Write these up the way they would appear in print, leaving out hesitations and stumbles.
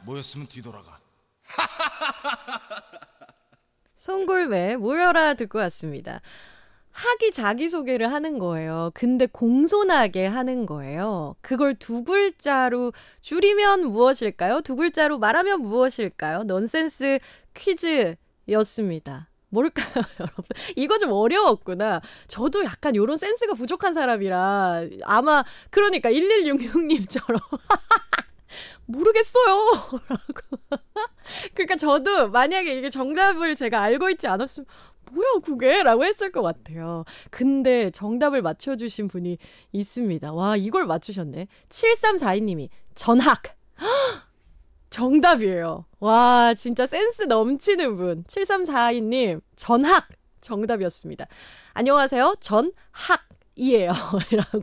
모였으면 뒤돌아가. 송골매 모여라 듣고 왔습니다. 학이 자기소개를 하는 거예요. 근데 공손하게 하는 거예요. 그걸 두 글자로 줄이면 무엇일까요? 두 글자로 말하면 무엇일까요? 넌센스 퀴즈였습니다. 뭘까요, 여러분? 이거 좀 어려웠구나. 저도 약간 이런 센스가 부족한 사람이라 아마 그러니까 1166님처럼 모르겠어요. 라고. 그러니까 저도 만약에 이게 정답을 제가 알고 있지 않았으면 뭐야 그게? 라고 했을 것 같아요. 근데 정답을 맞춰주신 분이 있습니다. 와, 이걸 맞추셨네. 7342님이 전학. 정답이에요. 와, 진짜 센스 넘치는 분. 7342님 전학 정답이었습니다. 안녕하세요. 전학이에요. 라고.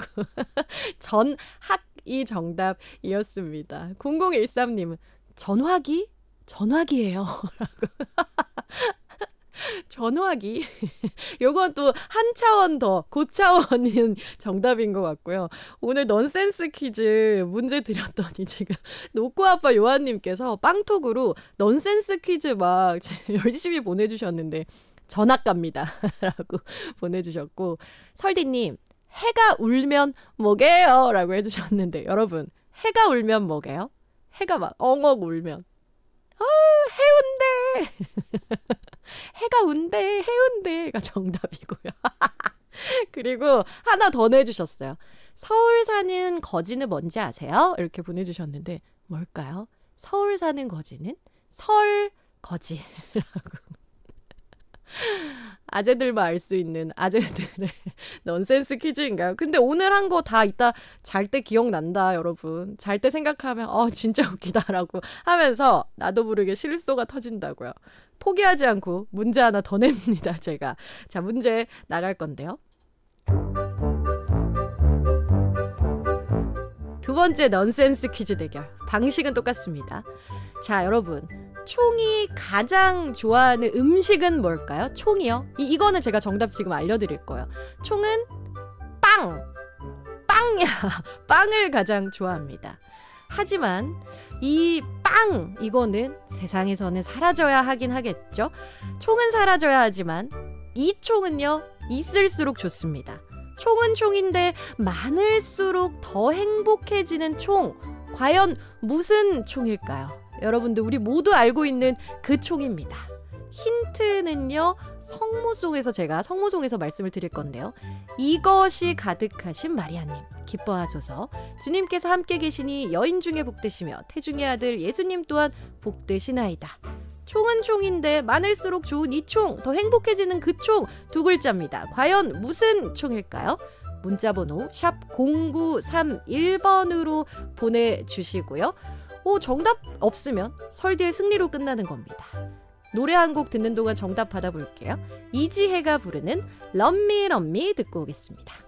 전학이 정답이었습니다. 0013님은 전화기? 전화기예요. 라고. 전화기. 요건 또 한 차원 더 고차원인 정답인 것 같고요. 오늘 넌센스 퀴즈 문제 드렸더니 지금 노코아빠 요한님께서 빵톡으로 넌센스 퀴즈 막 열심히 보내주셨는데 전학 갑니다. 라고 보내주셨고, 설디님 해가 울면 뭐게요? 라고 해주셨는데, 여러분 해가 울면 뭐게요? 해가 막 엉엉 울면 해운대. 해가 운대, 해운대가 정답이고요. 그리고 하나 더 내주셨어요. 서울 사는 거지는 뭔지 아세요? 이렇게 보내주셨는데 뭘까요? 서울 사는 거지는 설거지라고. 아재들만 알 수 있는 아재들의 넌센스 퀴즈인가요? 근데 오늘 한 거 다 이따 잘 때 기억난다, 여러분. 잘 때 생각하면 진짜 웃기다라고 하면서 나도 모르게 실소가 터진다고요. 포기하지 않고 문제 하나 더 냅니다, 제가. 자, 문제 나갈 건데요. 두 번째 넌센스 퀴즈 대결. 방식은 똑같습니다. 자, 여러분. 총이 가장 좋아하는 음식은 뭘까요? 총이요? 이거는 제가 정답 지금 알려드릴 거예요. 총은 빵이야. 빵을 가장 좋아합니다. 하지만 이 빵, 이거는 세상에서는 사라져야 하긴 하겠죠. 총은 사라져야 하지만 이 총은요, 있을수록 좋습니다. 총은 총인데 많을수록 더 행복해지는 총, 과연 무슨 총일까요? 여러분들 우리 모두 알고 있는 그 총입니다. 힌트는요, 성모송에서 제가 성모송에서 말씀을 드릴 건데요. 이것이 가득하신 마리아님 기뻐하소서. 주님께서 함께 계시니 여인 중에 복되시며 태중의 아들 예수님 또한 복되시나이다. 총은 총인데 많을수록 좋은 이 총, 더 행복해지는 그 총, 두 글자입니다. 과연 무슨 총일까요? 문자번호 샵 0931번으로 보내주시고요. 정답 없으면 설디의 승리로 끝나는 겁니다. 노래 한 곡 듣는 동안 정답 받아볼게요. 이지혜가 부르는 럼미 럼미 듣고 오겠습니다.